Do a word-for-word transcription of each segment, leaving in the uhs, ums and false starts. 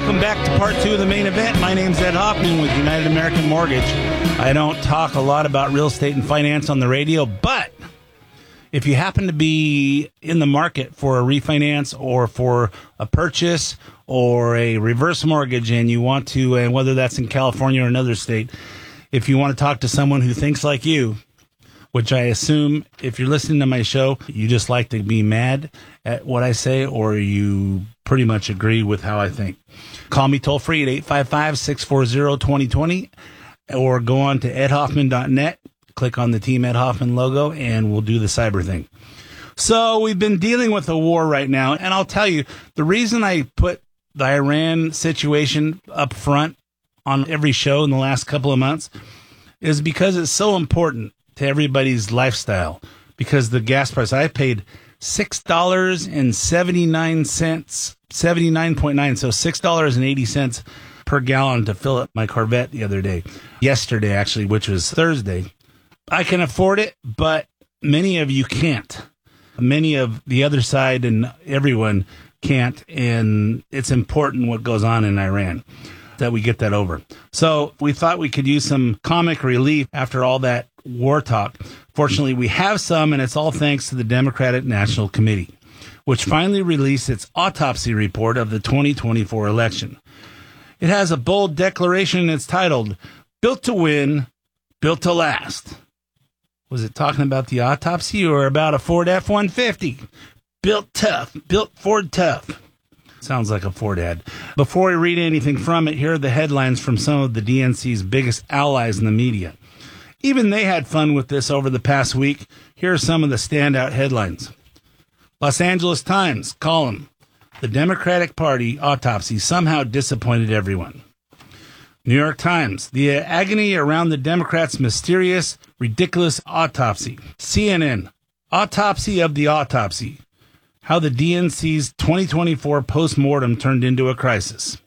Welcome back to part two of the main event. My name's Ed Hoffman with United American Mortgage. I don't talk a lot about real estate and finance on the radio, but if you happen to be in the market for a refinance or for a purchase or a reverse mortgage and you want to, and whether that's in California or another state, if you want to talk to someone who thinks like you, which I assume if you're listening to my show, you just like to be mad at what I say or you pretty much agree with how I think. Call me toll free at eight five five, six four zero, two zero two zero or go on to ed hoffman dot net, click on the Team Ed Hoffman logo, and we'll do the cyber thing. So we've been dealing with a war right now, and I'll tell you, the reason I put the Iran situation up front on every show in the last couple of months is because it's so important to everybody's lifestyle, because the gas price, I paid six dollars and seventy-nine cents, seventy-nine point nine, so six dollars and eighty cents per gallon to fill up my Corvette the other day, yesterday actually, which was Thursday. I can afford it, but many of you can't. Many of the other side and everyone can't, and it's important what goes on in Iran, that we get that over. So we thought we could use some comic relief after all that war talk. Fortunately, we have some, and it's all thanks to the Democratic National Committee, which finally released its autopsy report of the twenty twenty-four election. It has a bold declaration, and it's titled, Built to Win, Built to Last. Was it talking about the autopsy or about a Ford F one fifty? Built tough, built Ford tough. Sounds like a Ford ad. Before we read anything from it, here are the headlines from some of the D N C's biggest allies in the media. Even they had fun with this over the past week. Here are some of the standout headlines. Los Angeles Times column, The Democratic Party autopsy somehow disappointed everyone. New York Times, the agony around the Democrats' mysterious, ridiculous autopsy. C N N, autopsy of the autopsy. How the D N C's twenty twenty-four postmortem turned into a crisis.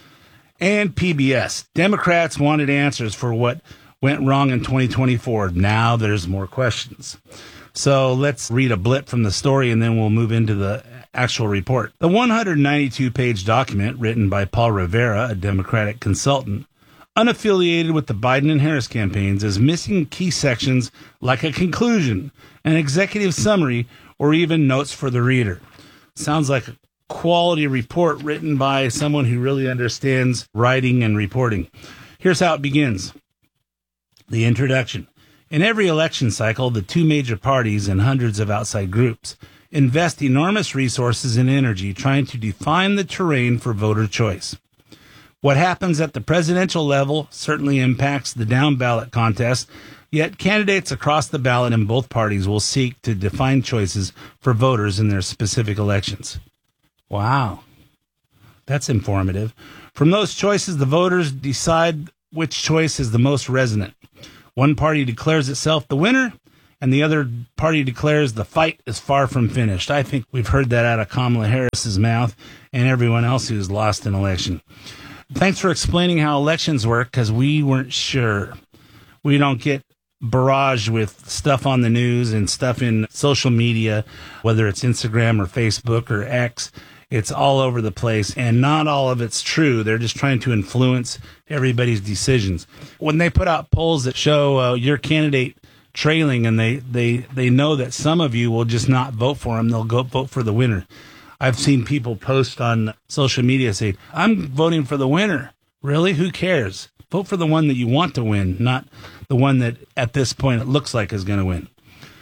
And P B S, Democrats wanted answers for what went wrong in twenty twenty-four. Now there's more questions. So let's read a blip from the story and then we'll move into the actual report. The one hundred ninety-two page document written by Paul Rivera, a Democratic consultant, unaffiliated with the Biden and Harris campaigns, is missing key sections like a conclusion, an executive summary, or even notes for the reader. Sounds like a quality report written by someone who really understands writing and reporting. Here's how it begins. The introduction. In every election cycle, the two major parties and hundreds of outside groups invest enormous resources and energy trying to define the terrain for voter choice. What happens at the presidential level certainly impacts the down-ballot contest, yet candidates across the ballot in both parties will seek to define choices for voters in their specific elections. Wow. That's informative. From those choices, the voters decide which choice is the most resonant. One party declares itself the winner, and the other party declares the fight is far from finished. I think we've heard that out of Kamala Harris's mouth and everyone else who's lost an election. Thanks for explaining how elections work, because we weren't sure. We don't get barraged with stuff on the news and stuff in social media, whether it's Instagram or Facebook or X. It's all over the place, and not all of it's true. They're just trying to influence everybody's decisions. When they put out polls that show uh, your candidate trailing, and they, they, they know that some of you will just not vote for them, they'll go vote for the winner. I've seen people post on social media say, I'm voting for the winner. Really? Who cares? Vote for the one that you want to win, not the one that at this point it looks like is going to win.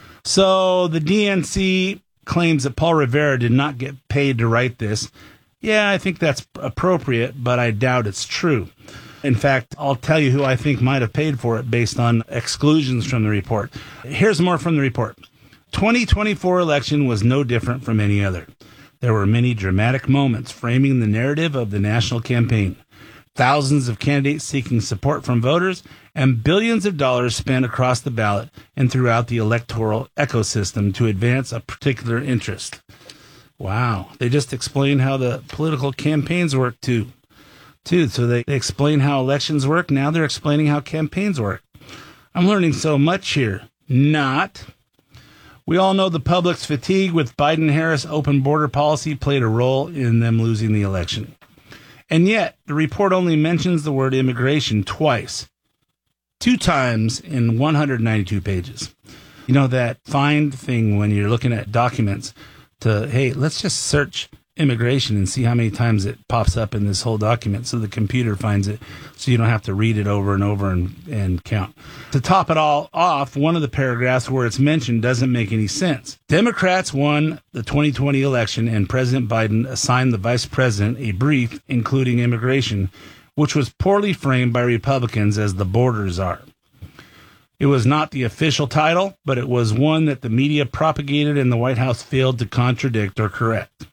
So the D N C claims that Paul Rivera did not get paid to write this. Yeah, I think that's appropriate, but I doubt it's true. In fact, I'll tell you who I think might have paid for it based on exclusions from the report. Here's more from the report. twenty twenty-four election was no different from any other. There were many dramatic moments framing the narrative of the national campaign. Thousands of candidates seeking support from voters, and billions of dollars spent across the ballot and throughout the electoral ecosystem to advance a particular interest. Wow. They just explain how the political campaigns work, too. too. So they, they explain how elections work. Now they're explaining how campaigns work. I'm learning so much here. Not. We all know the public's fatigue with Biden-Harris open border policy played a role in them losing the election. And yet, the report only mentions the word immigration twice, two times in one hundred ninety-two pages. You know, that find thing when you're looking at documents to, hey, let's just search immigration and see how many times it pops up in this whole document so the computer finds it so you don't have to read it over and over and, and count. To top it all off, one of the paragraphs where it's mentioned doesn't make any sense. Democrats won the twenty twenty election and President Biden assigned the vice president a brief including immigration, which was poorly framed by Republicans as the borders are. It was not the official title, but it was one that the media propagated and the White House failed to contradict or correct.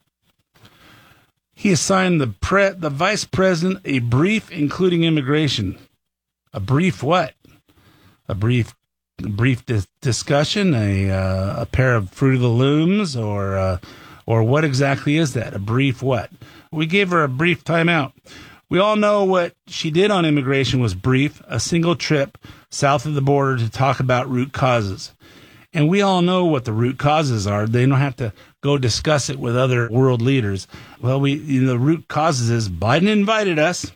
He assigned the pre- the vice president a brief including immigration. A brief what? A brief brief dis- discussion, a uh, a pair of Fruit of the Looms, or uh, or what exactly is that? A brief what? We gave her a brief timeout. We all know what she did on immigration was brief, a single trip south of the border to talk about root causes. And we all know what the root causes are. They don't have to go discuss it with other world leaders. Well, we you know, the root causes is Biden invited us,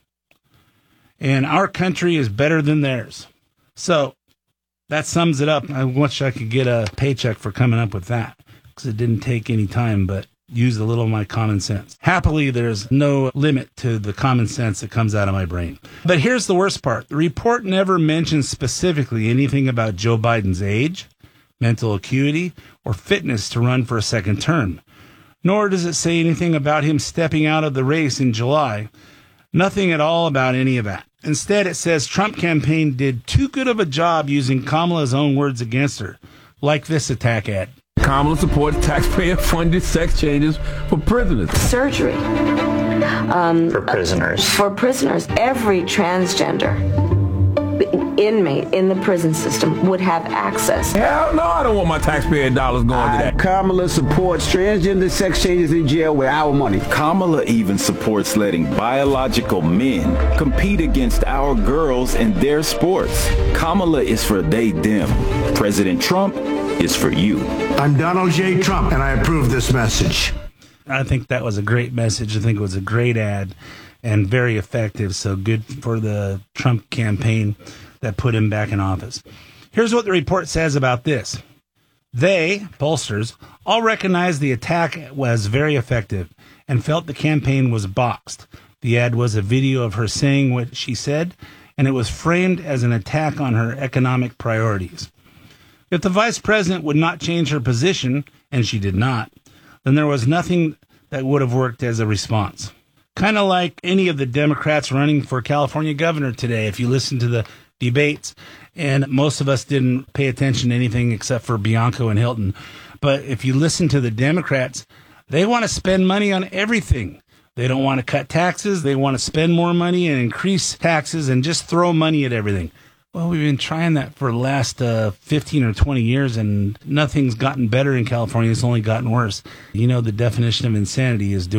and our country is better than theirs. So that sums it up. I wish I could get a paycheck for coming up with that, because it didn't take any time, but used a little of my common sense. Happily, there's no limit to the common sense that comes out of my brain. But here's the worst part. The report never mentions specifically anything about Joe Biden's age, mental acuity, or fitness to run for a second term. Nor does it say anything about him stepping out of the race in July. Nothing at all about any of that. Instead, it says Trump campaign did too good of a job using Kamala's own words against her, like this attack ad. Kamala supports taxpayer-funded sex changes for prisoners. Surgery. Um, for prisoners. For prisoners. Every transgender inmate in the prison system would have access. Hell no, I don't want my taxpayer dollars going I, to that. Kamala supports transgender sex changes in jail with our money. Kamala even supports letting biological men compete against our girls in their sports. Kamala is for they, them. President Trump is for you. I'm Donald J. Trump, and I approve this message. I think that was a great message. I think it was a great ad and very effective. So good for the Trump campaign that put him back in office. Here's what the report says about this. They, pollsters, all recognized the attack was very effective and felt the campaign was boxed. The ad was a video of her saying what she said, and it was framed as an attack on her economic priorities. If the vice president would not change her position, and she did not, then there was nothing that would have worked as a response. Kind of like any of the Democrats running for California governor today, if you listen to the debates, and most of us didn't pay attention to anything except for Bianco and Hilton. But if you listen to the Democrats, they want to spend money on everything. They don't want to cut taxes. They want to spend more money and increase taxes and just throw money at everything. Well, we've been trying that for the last uh, fifteen or twenty years, and nothing's gotten better in California. It's only gotten worse. You know, the definition of insanity is doing